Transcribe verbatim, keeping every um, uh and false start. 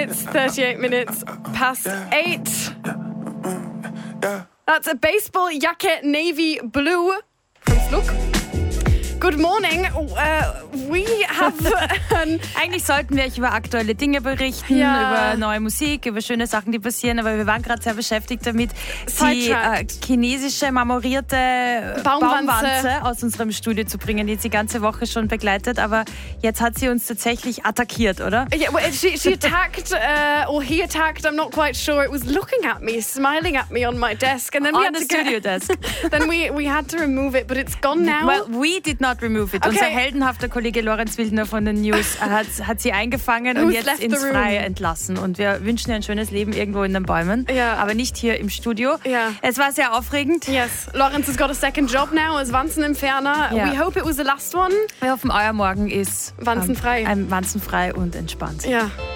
It's thirty-eight minutes past eight. That's a baseball jacket, navy blue from Slook. Good morning. Uh, we have an Eigentlich sollten wir euch über aktuelle Dinge berichten, Ja. über neue Musik, über schöne Sachen, die passieren, aber wir waren gerade sehr beschäftigt damit, die äh, chinesische marmorierte Baumwanze. Baumwanze aus unserem Studio zu bringen, die uns die ganze Woche schon begleitet, aber jetzt hat sie uns tatsächlich attackiert, oder? Yeah, well, she, she attacked, uh, or he attacked, I'm not quite sure. It was looking at me, smiling at me on my desk. And then we On had the to studio get, desk. Then we, we had to remove it, but it's gone now. Well, we did not remove it. Okay. Unser heldenhafter Kollege Lorenz Wildner von den News hat, hat sie eingefangen und Who's jetzt left the ins room? Freie entlassen. Und wir wünschen ihr ein schönes Leben irgendwo in den Bäumen, Ja. aber nicht hier im Studio. Ja. Es war sehr aufregend. Yes, Lawrence has got a second job now as Wanzenentferner. Ja. We hope it was the last one. Wir hoffen, euer Morgen ist Wanzenfrei. ähm, wanzenfrei und entspannt. Yeah.